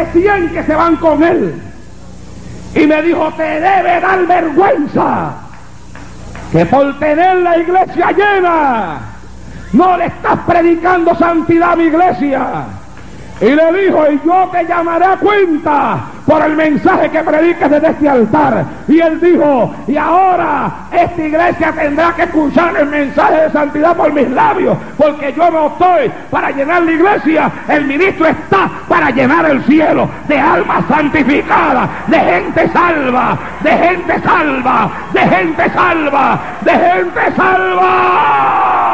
100 que se van con él. Y me dijo, te debe dar vergüenza que por tener la iglesia llena no le estás predicando santidad a mi iglesia. Y le dijo, y yo te llamaré a cuenta por el mensaje que prediques desde este altar. Y él dijo, y ahora esta iglesia tendrá que escuchar el mensaje de santidad por mis labios, porque yo no estoy para llenar la iglesia, el ministro está para llenar el cielo de almas santificadas, de gente salva, de gente salva, de gente salva, de gente salva.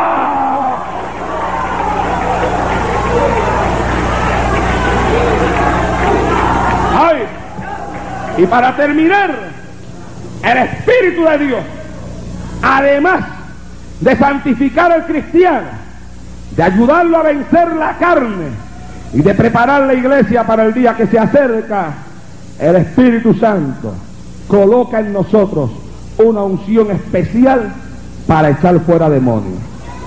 Y para terminar, el Espíritu de Dios, además de santificar al cristiano, de ayudarlo a vencer la carne y de preparar la iglesia para el día que se acerca, el Espíritu Santo coloca en nosotros una unción especial para echar fuera demonios,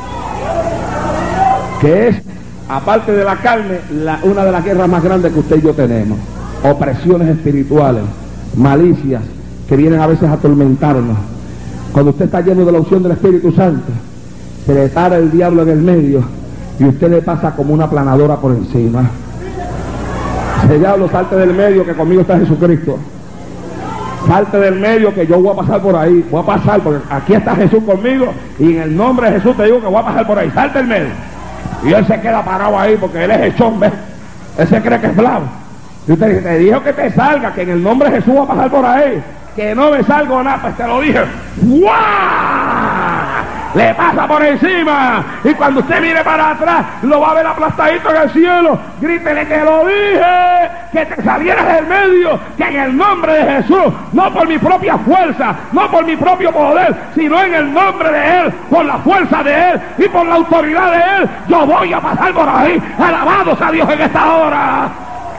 que es, aparte de la carne, una de las guerras más grandes que usted y yo tenemos. Opresiones espirituales, malicias que vienen a veces a atormentarnos. Cuando usted está lleno de la unción del Espíritu Santo, se le para el diablo en el medio y usted le pasa como una planadora por encima. Ese diablo, salte del medio, que conmigo está Jesucristo. Salte del medio, que yo voy a pasar por ahí. Voy a pasar, porque aquí está Jesús conmigo, y en el nombre de Jesús te digo que voy a pasar por ahí. Salte del medio. Y él se queda parado ahí porque él es hechón, ¿ves? Él se cree que es bravo. Y usted dice, te dijo que te salga, que en el nombre de Jesús va a pasar por ahí, que no me salgo nada, pues te lo dije. ¡Guau! Le pasa por encima, y cuando usted mire para atrás, lo va a ver aplastadito en el cielo. Grítele que lo dije, que te salieras del medio, que en el nombre de Jesús, no por mi propia fuerza, no por mi propio poder, sino en el nombre de Él, por la fuerza de Él y por la autoridad de Él, yo voy a pasar por ahí. Alabados a Dios en esta hora.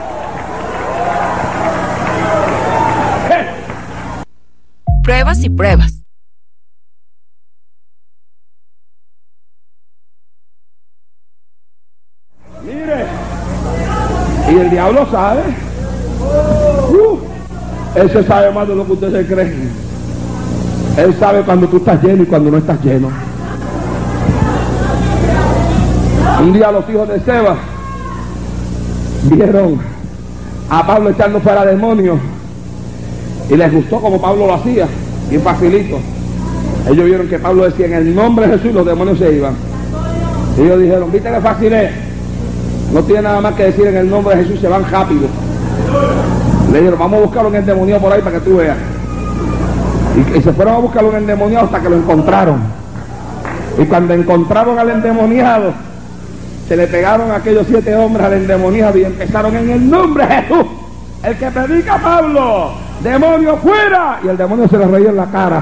Pruebas y pruebas. Mire, y el diablo sabe. Él se sabe más de lo que usted se cree. Él sabe cuando tú estás lleno y cuando no estás lleno. Un día los hijos de Seba vieron a Pablo echando fuera demonios y les gustó como Pablo lo hacía, bien facilito. Ellos vieron que Pablo decía en el nombre de Jesús, los demonios se iban. Y ellos dijeron, ¿viste qué fácil es? No tiene nada más que decir en el nombre de Jesús, se van rápido. Le dijeron, vamos a buscarlo en el endemoniado por ahí para que tú veas. Y se fueron a buscarlo en el endemoniado hasta que lo encontraron. Y cuando encontraron al endemoniado, se le pegaron a aquellos 7 hombres al endemoniado y empezaron en el nombre de Jesús, el que predica Pablo, demonio fuera. Y el demonio se les reía en la cara.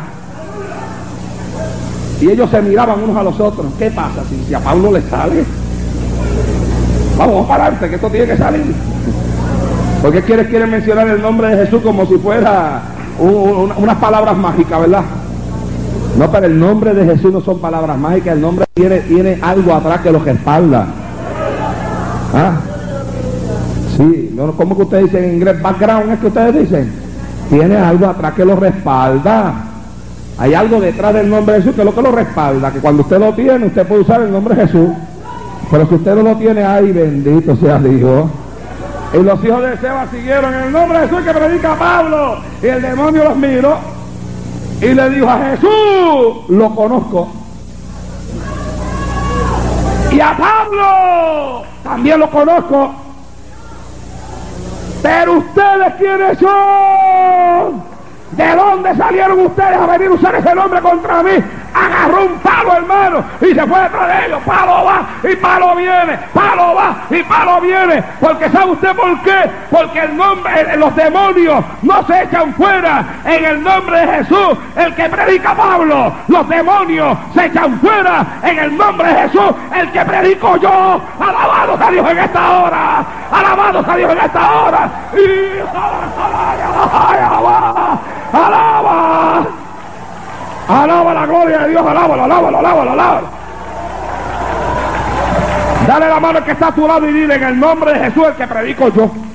Y ellos se miraban unos a los otros. ¿Qué pasa si a Pablo le sale? Vamos a pararte, que esto tiene que salir. Porque quieren mencionar el nombre de Jesús como si fuera unas palabras mágicas, ¿verdad? No, pero el nombre de Jesús no son palabras mágicas. El nombre tiene algo atrás que lo respalda. ¿Ah? Sí, ¿cómo que ustedes dicen en inglés? Background es que ustedes dicen. Tiene algo atrás que lo respalda. Hay algo detrás del nombre de Jesús que es lo que lo respalda. Que cuando usted lo tiene, usted puede usar el nombre de Jesús. Pero si usted no lo tiene, ay, bendito sea Dios. Y los hijos de Seba siguieron en el nombre de Jesús que predica Pablo. Y el demonio los miró y le dijo a Jesús, lo conozco. Y a Pablo también lo conozco. Pero ustedes, ¿quiénes son? ¿De dónde salieron ustedes a venir a usar ese nombre contra mí? Agarró un palo, hermano, y se fue detrás de ellos. Palo va y palo viene, palo va y palo viene. Porque ¿sabe usted por qué? Porque el nombre, los demonios no se echan fuera en el nombre de Jesús, el que predica Pablo. Los demonios se echan fuera en el nombre de Jesús, el que predico yo. Alabados a Dios en esta hora, alabados a Dios en esta hora. Y alaba, alaba la gloria de Dios, alábalo, alábalo, alábalo, alábalo. Dale la mano al que está a tu lado y dile en el nombre de Jesús, el que predico yo.